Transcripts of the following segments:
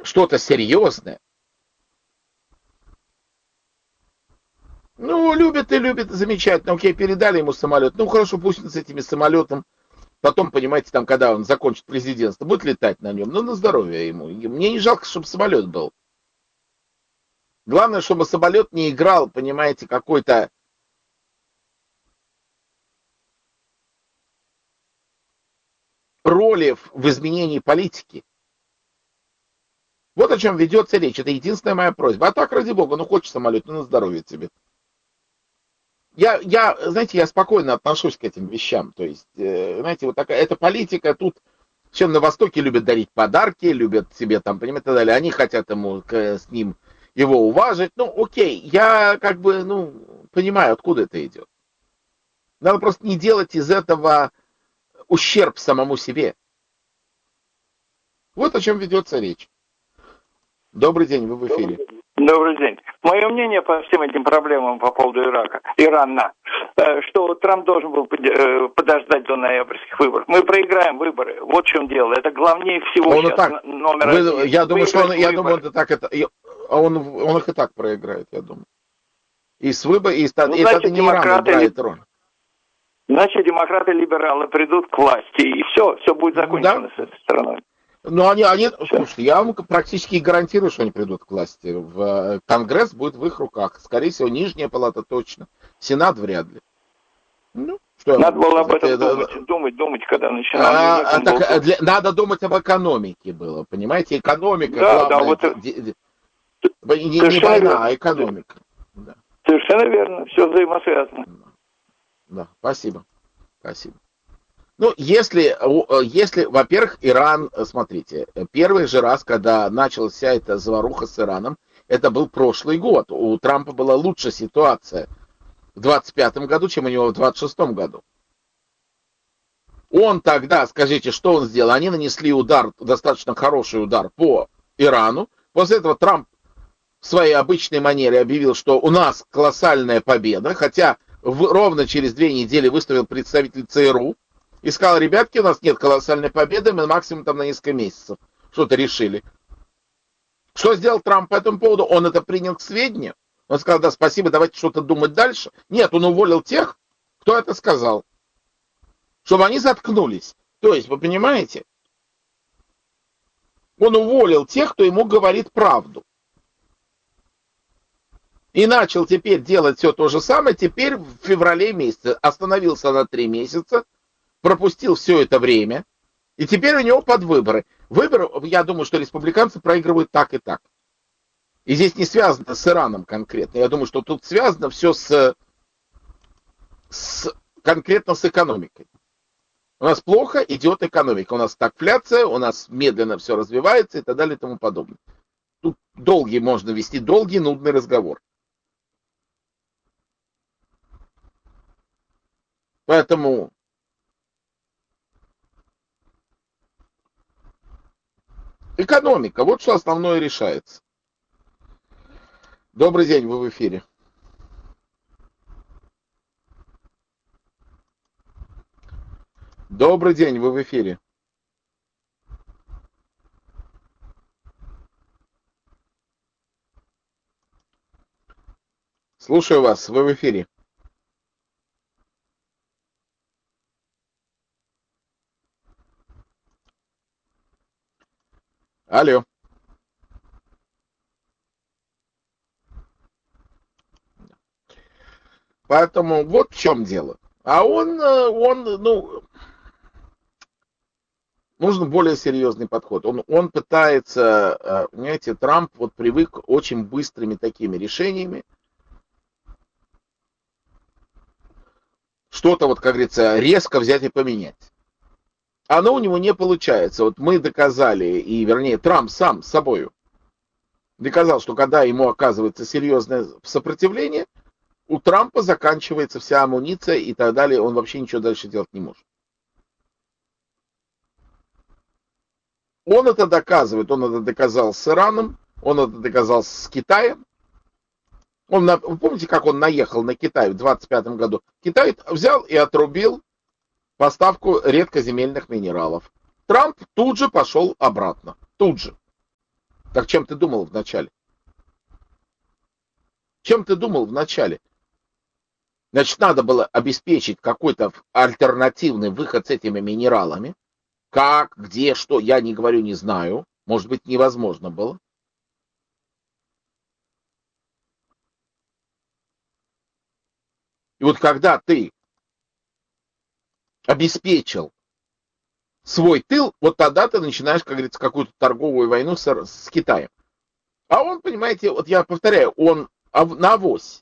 что-то серьезное. Ну, любит и любит, замечательно. Окей, передали ему самолет. Ну, хорошо, пусть он с этими самолетом. Потом, понимаете, там, когда он закончит президентство, будет летать на нем. Ну, на здоровье ему. Мне не жалко, чтобы самолет был. Главное, чтобы самолет не играл, понимаете, какой-то роли в изменении политики. Вот о чем ведется речь. Это единственная моя просьба. А так, ради бога, ну хочешь самолет, ну на здоровье тебе. Знаете, я спокойно отношусь к этим вещам. То есть, знаете, вот такая, эта политика тут, чем на Востоке любят дарить подарки, любят себе там, понимаете, и так далее. Они хотят с ним его уважить. Ну, окей, я как бы, ну, понимаю, откуда это идет. Надо просто не делать из этого ущерб самому себе. Вот о чем ведется речь. Добрый день, вы в эфире. Добрый день. Мое мнение по всем этим проблемам по поводу Ирана, что Трамп должен был подождать до ноябрьских выборов. Мы проиграем выборы. Вот в чем дело. Это главнее всего он сейчас так, номер один. Я думаю, что он их и так проиграет, я думаю. И с выбором, и это не Иран играет роль. Значит, демократы и либералы придут к власти, и все будет закончено с этой стороной. Но слушайте, я вам практически гарантирую, что они придут к власти. В Конгресс будет в их руках. Скорее всего, нижняя палата точно. Сенат вряд ли. Ну, что надо было об этом думать, когда начинали. Надо думать об экономике было, понимаете? Экономика главное. Не война, а экономика. Да. Совершенно верно. Все взаимосвязано. Да, спасибо. Ну, если, во-первых, Иран, смотрите, первый же раз, когда началась вся эта заваруха с Ираном, это был прошлый год. У Трампа была лучшая ситуация в 25-м году, чем у него в 26-м году. Он тогда, скажите, что он сделал? Они нанесли удар, достаточно хороший удар по Ирану. После этого Трамп в своей обычной манере объявил, что у нас колоссальная победа, хотя ровно через 2 недели выставил представитель ЦРУ, и сказал: ребятки, у нас нет колоссальной победы, мы максимум там на несколько месяцев что-то решили. Что сделал Трамп по этому поводу? Он это принял к сведению. Он сказал: да, спасибо, давайте что-то думать дальше. Нет, он уволил тех, кто это сказал. Чтобы они заткнулись. То есть, вы понимаете? Он уволил тех, кто ему говорит правду. И начал теперь делать все то же самое. Теперь в феврале месяце остановился на 3 месяца. Пропустил все это время, и теперь у него под выборы. Выборы, я думаю, что республиканцы проигрывают так и так. И здесь не связано с Ираном конкретно. Я думаю, что тут связано все конкретно с экономикой. У нас плохо идет экономика, у нас стагфляция, у нас медленно все развивается и так далее и тому подобное. Тут можно вести долгий, нудный разговор. Поэтому экономика, вот что основное решается. Добрый день, вы в эфире. Добрый день, вы в эфире. Слушаю вас, вы в эфире. Алло. Поэтому вот в чем дело. А он, нужен более серьезный подход. Он пытается, понимаете, Трамп вот привык к очень быстрыми такими решениями. Что-то, вот, как говорится, резко взять и поменять. Оно у него не получается. Вот мы доказали, и вернее Трамп сам с собой доказал, что когда ему оказывается серьезное сопротивление, у Трампа заканчивается вся амуниция и так далее, он вообще ничего дальше делать не может. Он это доказывает, он это доказал с Ираном, он это доказал с Китаем. Вы помните, как он наехал на Китай в 25 году? Китай взял и отрубил поставку редкоземельных минералов. Трамп тут же пошел обратно. Тут же. Так чем ты думал вначале? Чем ты думал вначале? Значит, надо было обеспечить какой-то альтернативный выход с этими минералами. Как, где, что, я не говорю, не знаю. Может быть, невозможно было. И вот когда ты обеспечил свой тыл, вот тогда ты начинаешь, как говорится, какую-то торговую войну с Китаем. А он, понимаете, вот я повторяю, он на авось.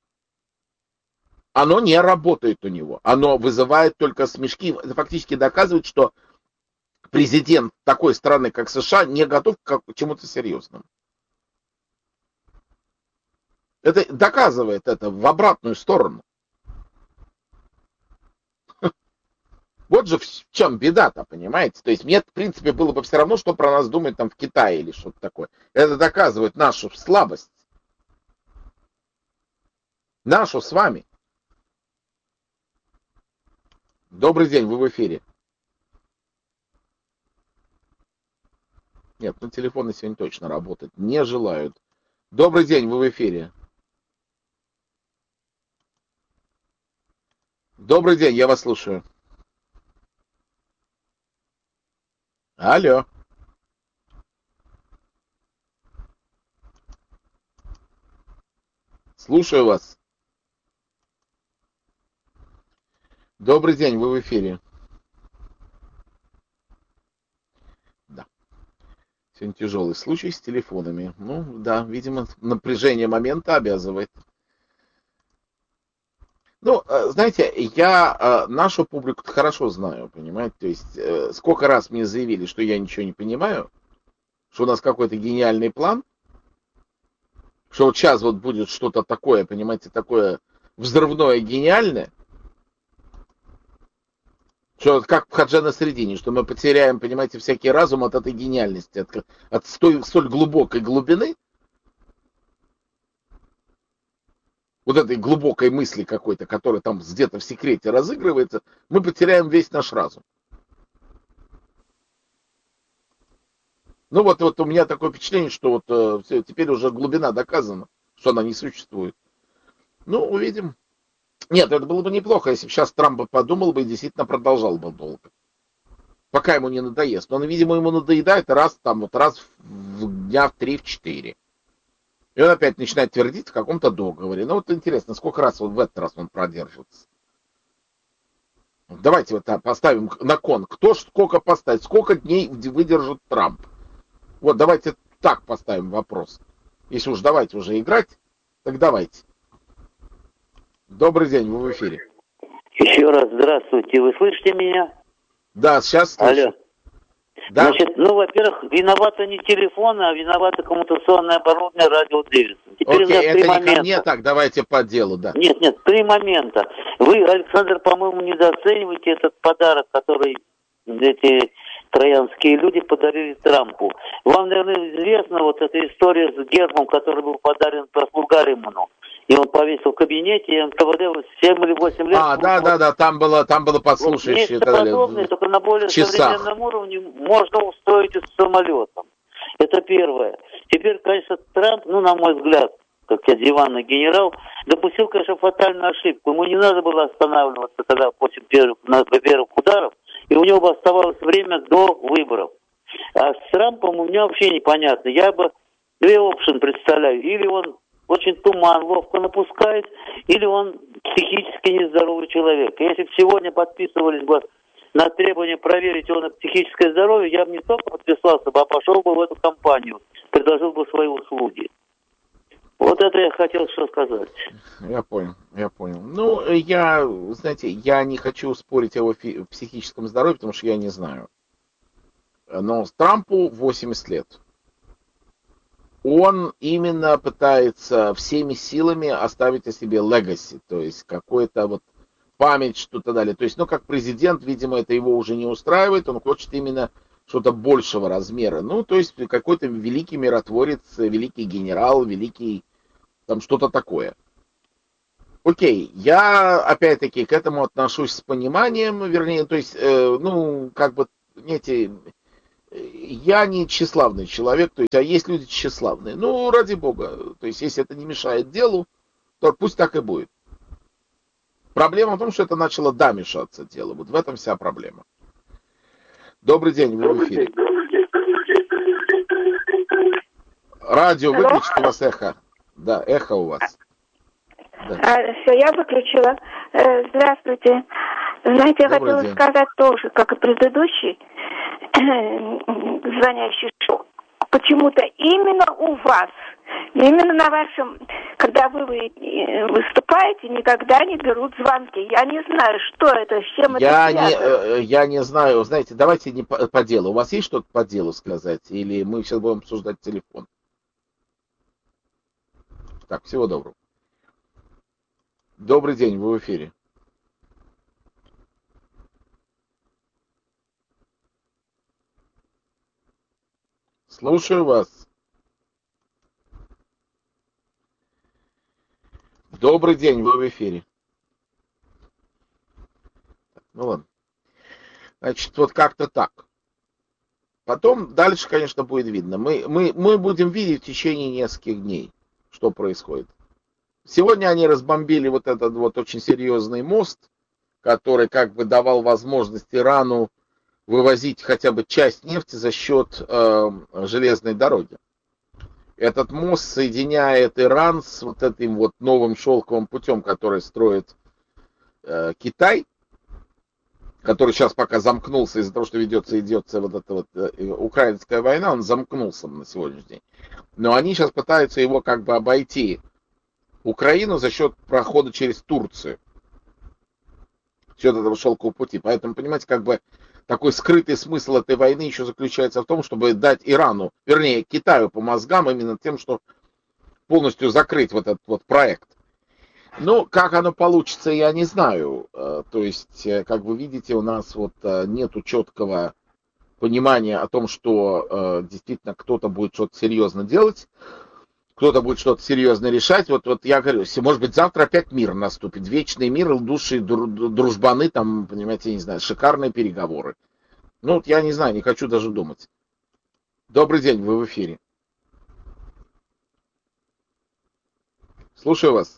Оно не работает у него. Оно вызывает только смешки. Это фактически доказывает, что президент такой страны, как США, не готов к чему-то серьезному. Это доказывает это в обратную сторону. Вот же в чем беда-то, понимаете? То есть мне, в принципе, было бы все равно, что про нас думают там в Китае или что-то такое. Это доказывает нашу слабость. Нашу с вами. Добрый день, вы в эфире. Нет, ну телефоны сегодня точно работают. Не желают. Добрый день, вы в эфире. Добрый день, я вас слушаю. Алло. Слушаю вас. Добрый день, вы в эфире. Да. Сегодня тяжелый случай с телефонами. Ну, да, видимо, напряжение момента обязывает. Ну, знаете, я нашу публику хорошо знаю, понимаете? То есть, сколько раз мне заявили, что я ничего не понимаю, что у нас какой-то гениальный план, что вот сейчас вот будет что-то такое, понимаете, такое взрывное, гениальное, что вот как в Хадже на Средине, что мы потеряем, понимаете, всякий разум от этой гениальности, от столь глубокой глубины, вот этой глубокой мысли какой-то, которая там где-то в секрете разыгрывается, мы потеряем весь наш разум. Ну вот у меня такое впечатление, что вот все, теперь уже глубина доказана, что она не существует. Ну, увидим. Нет, это было бы неплохо, если бы сейчас Трамп подумал бы и действительно продолжал бы долго. Пока ему не надоест. Но, видимо, ему надоедает раз в дня в 3-4. И он опять начинает твердить в каком-то договоре. Ну вот интересно, сколько раз вот в этот раз он продержится. Давайте вот поставим на кон. Кто сколько поставит, сколько дней выдержит Трамп. Вот давайте так поставим вопрос. Если уж давайте уже играть, так давайте. Добрый день, вы в эфире. Еще раз здравствуйте. Вы слышите меня? Да, сейчас слышу. Алло. Да. Значит, во-первых, виновато не телефон, а виновато коммутационное оборудование радио Дэвидсон. Теперь окей, это не ко мне, так, давайте по делу, да. Нет, 3 момента. Вы, Александр, по-моему, недооцениваете этот подарок, который эти троянские люди подарили Трампу. Вам, наверное, известна вот эта история с гербом, который был подарен послу Гарриману. И он повесил в кабинете, и НКВД 7 или 8 лет... Да, там было подслушивающее. Вот нечто подобное, только на более современном уровне можно устроить и с самолетом. Это первое. Теперь, конечно, Трамп, на мой взгляд, как я диванный генерал, допустил, конечно, фатальную ошибку. Ему не надо было останавливаться, когда после первых ударов, и у него бы оставалось время до выборов. А с Трампом у меня вообще непонятно. Я бы 2 опции представляю. Или он очень туман ловко напускает, или он психически нездоровый человек. Если бы сегодня подписывались бы на требование проверить его на психическое здоровье, я бы не только подписался бы, а пошел бы в эту компанию, предложил бы свои услуги. Вот это я хотел что сказать. Я понял. Ну, знаете, я не хочу спорить о его психическом здоровье, потому что я не знаю. Но Трампу 80 лет. Он именно пытается всеми силами оставить о себе legacy, то есть какой-то вот память, что-то далее. То есть, как президент, видимо, это его уже не устраивает, он хочет именно что-то большего размера. То есть какой-то великий миротворец, великий генерал, великий там что-то такое. Окей, я опять-таки к этому отношусь с пониманием, вернее, то есть, знаете, Я не тщеславный человек, то есть, а есть люди тщеславные. Ну, ради бога. То есть, если это не мешает делу, то пусть так и будет. Проблема в том, что это начало мешаться делу. Вот в этом вся проблема. Добрый день, вы в эфире. Радио, выключите у вас эхо. Да, эхо у вас. Да. Все, я выключила. Здравствуйте. Знаете, я хотела сказать тоже, как и предыдущий звонящий, что почему-то именно у вас, именно на вашем, когда вы выступаете, никогда не берут звонки. Я не знаю, что это, с чем это связано. Я не знаю. Знаете, давайте не по делу. У вас есть что-то по делу сказать? Или мы сейчас будем обсуждать телефон? Так, всего доброго. Добрый день, вы в эфире. Слушаю вас. Добрый день, вы в эфире. Ну ладно. Значит, вот как-то так. Потом дальше, конечно, будет видно. Мы будем видеть в течение нескольких дней, что происходит. Сегодня они разбомбили вот этот вот очень серьезный мост, который как бы давал возможность Ирану вывозить хотя бы часть нефти за счет железной дороги. Этот мост соединяет Иран с вот этим вот новым шелковым путем, который строит Китай, который сейчас пока замкнулся из-за того, что идется вот эта вот украинская война, он замкнулся на сегодняшний день. Но они сейчас пытаются его как бы обойти, Украину, за счет прохода через Турцию. Счет этого шелкового пути. Поэтому, понимаете, как бы такой скрытый смысл этой войны еще заключается в том, чтобы дать Ирану, вернее, Китаю по мозгам именно тем, что полностью закрыть вот этот вот проект. Ну, как оно получится, я не знаю. То есть, как вы видите, у нас вот нету четкого понимания о том, что действительно кто-то будет что-то серьезно делать, кто-то будет что-то серьезно решать. Вот я говорю, может быть, завтра опять мир наступит. Вечный мир, души, дружбаны, там, понимаете, я не знаю, шикарные переговоры. Ну, вот я не знаю, не хочу даже думать. Добрый день, вы в эфире. Слушаю вас.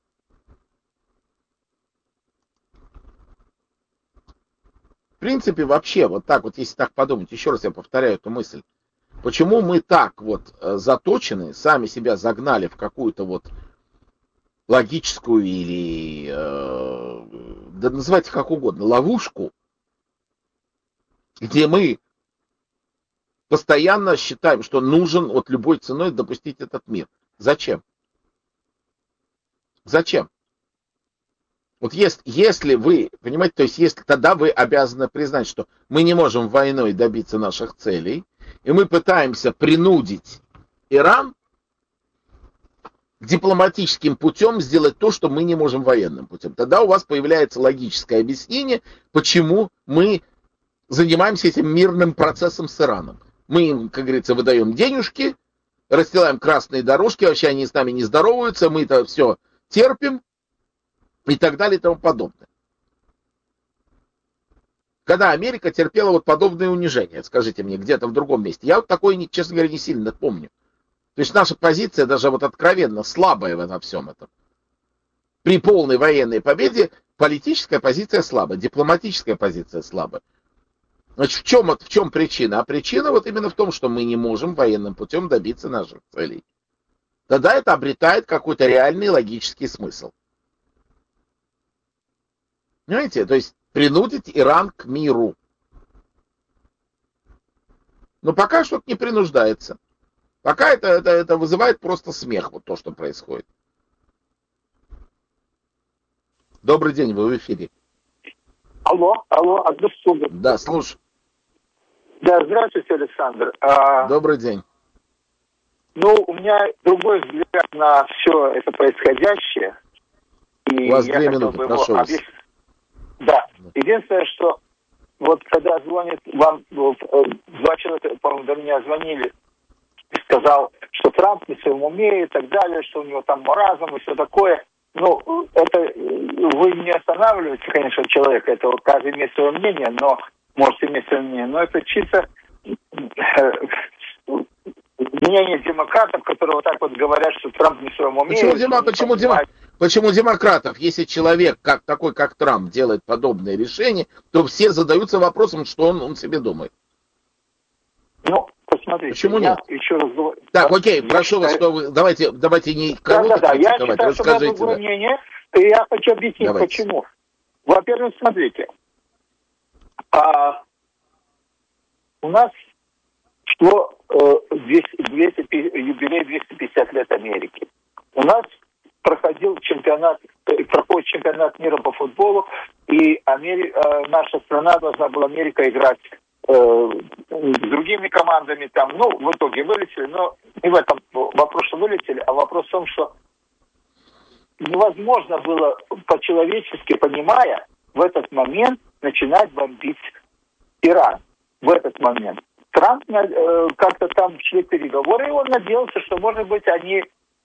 В принципе, вообще, вот так вот, если так подумать, еще раз я повторяю эту мысль. Почему мы так вот заточены, сами себя загнали в какую-то вот логическую или, да называйте как угодно, ловушку, где мы постоянно считаем, что нужен вот любой ценой допустить этот мир. Зачем? Зачем? Вот если вы, понимаете, то есть если тогда вы обязаны признать, что мы не можем войной добиться наших целей, и мы пытаемся принудить Иран дипломатическим путем сделать то, что мы не можем военным путем. Тогда у вас появляется логическое объяснение, почему мы занимаемся этим мирным процессом с Ираном. Мы им, как говорится, выдаем денежки, расстилаем красные дорожки, вообще они с нами не здороваются, мы это все терпим и так далее и тому подобное. Когда Америка терпела вот подобные унижения, скажите мне, где-то в другом месте. Я вот такое, честно говоря, не сильно помню. То есть наша позиция даже вот откровенно слабая во всем этом. При полной военной победе политическая позиция слабая, дипломатическая позиция слабая. Значит, в чем причина? А причина вот именно в том, что мы не можем военным путем добиться наших целей. Тогда это обретает какой-то реальный логический смысл. Понимаете? То есть принудить Иран к миру. Но пока что-то не принуждается. Пока это вызывает просто смех, вот то, что происходит. Добрый день, вы в эфире. Алло, одну секунду. Да, слушай. Да, здравствуйте, Александр. Добрый день. Ну, у меня другой взгляд на все это происходящее. И у вас 2 минуты, прошу вас. Да. Единственное, что вот когда звонит вам, 2 человека, по-моему, до меня звонили и сказал, что Трамп не в своем уме и так далее, что у него там маразм и все такое. Ну, это вы не останавливаете, конечно, человека, это каждый имеет свое мнение, но можете иметь свое мнение, но это чисто мнение демократов, которые вот так вот говорят, что Трамп не в своем уме. Почему демократов? Если человек, такой как Трамп, делает подобные решения, то все задаются вопросом, что он себе думает. Ну, посмотрите. Почему нет? Еще раз говорю. Так, окей, прошу вас, что вы... Давайте не кого-то критиковать, расскажите. Другое мнение, и я хочу объяснить, почему. Во-первых, смотрите. У нас шло юбилей 250 лет Америки. У нас проходит чемпионат мира по футболу, и наша страна должна была, Америка, играть с другими командами там. Ну, в итоге вылетели, но не в этом вопрос, что вылетели, а вопрос в том, что невозможно было по-человечески, понимая, в этот момент начинать бомбить Иран. В этот момент. Трамп как-то там шли переговоры, и он надеялся, что, может быть, они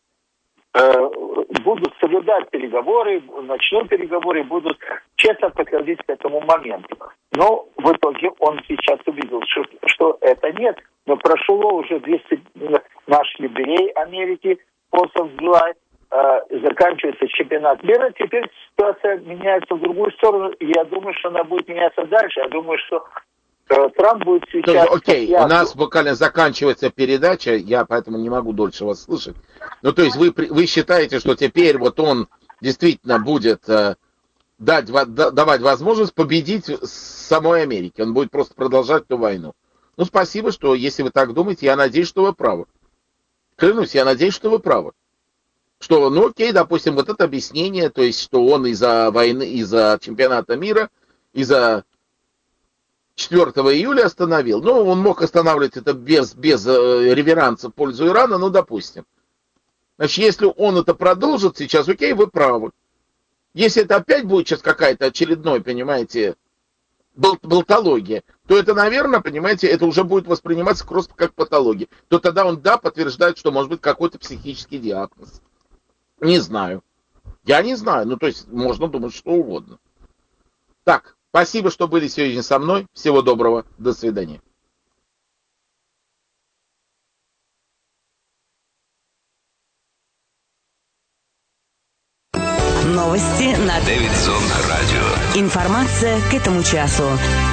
будут соблюдать переговоры, начнут переговоры, будут честно подходить к этому моменту. Но в итоге он сейчас увидел, что это нет. Но прошло уже 200 наш юбилей Америки, 4 July, заканчивается чемпионат мира, теперь ситуация меняется в другую сторону, и я думаю, что она будет меняться дальше. Я думаю, что Трамп будет сейчас... Окей, у нас буквально заканчивается передача, я поэтому не могу дольше вас слышать. Ну, то есть вы считаете, что теперь вот он действительно будет давать возможность победить самой Америке. Он будет просто продолжать эту войну. Ну, спасибо, что если вы так думаете, я надеюсь, что вы правы. Клянусь, я надеюсь, что вы правы. Что, ну окей, допустим, вот это объяснение, то есть, что он из-за войны, из-за чемпионата мира, из-за 4 июля остановил. Ну, он мог останавливать это без реверанса в пользу Ирана, ну, допустим. Значит, если он это продолжит сейчас, окей, вы правы. Если это опять будет сейчас какая-то очередная, понимаете, болтология, то это, наверное, понимаете, это уже будет восприниматься просто как патология. То тогда он, подтверждает, что может быть какой-то психический диагноз. Не знаю. Я не знаю. Ну, то есть, можно думать что угодно. Так, спасибо, что были сегодня со мной. Всего доброго. До свидания. Новости на Дэвидсон радио. Информация к этому часу.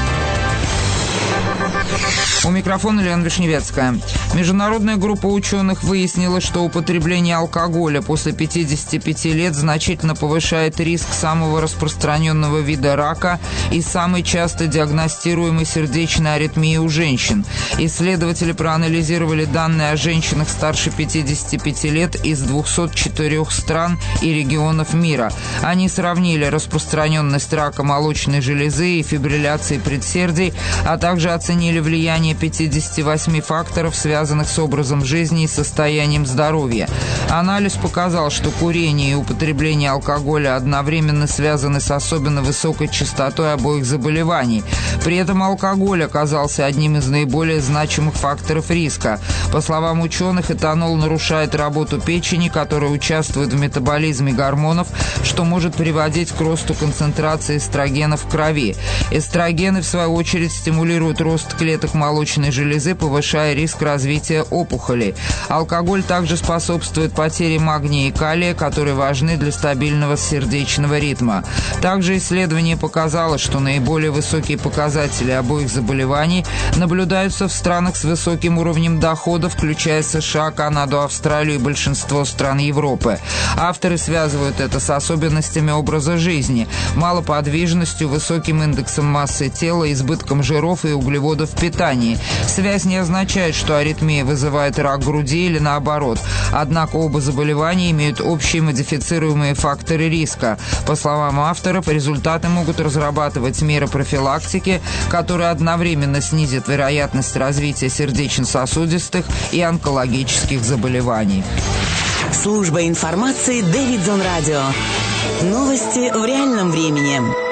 У микрофона Лена Вишневецкая. Международная группа ученых выяснила, что употребление алкоголя после 55 лет значительно повышает риск самого распространенного вида рака и самой часто диагностируемой сердечной аритмии у женщин. Исследователи проанализировали данные о женщинах старше 55 лет из 204 стран и регионов мира. Они сравнили распространенность рака молочной железы и фибрилляции предсердий, а также оценили влияние 58 факторов, связанных с образом жизни и состоянием здоровья. Анализ показал, что курение и употребление алкоголя одновременно связаны с особенно высокой частотой обоих заболеваний. При этом алкоголь оказался одним из наиболее значимых факторов риска. По словам ученых, этанол нарушает работу печени, которая участвует в метаболизме гормонов, что может приводить к росту концентрации эстрогенов в крови. Эстрогены, в свою очередь, стимулируют рост клеток молочной железы, повышая риск развития опухолей. Алкоголь также способствует потере магния и калия, которые важны для стабильного сердечного ритма. Также исследование показало, что наиболее высокие показатели обоих заболеваний наблюдаются в странах с высоким уровнем дохода, включая США, Канаду, Австралию и большинство стран Европы. Авторы связывают это с особенностями образа жизни, малоподвижностью, высоким индексом массы тела, избытком жиров и углеводов в питании. Связь не означает, что аритмия вызывает рак груди или наоборот. Однако оба заболевания имеют общие модифицируемые факторы риска. По словам авторов, результаты могут разрабатывать меры профилактики, которые одновременно снизят вероятность развития сердечно-сосудистых и онкологических заболеваний. Служба информации Дэвидсон радио. Новости в реальном времени.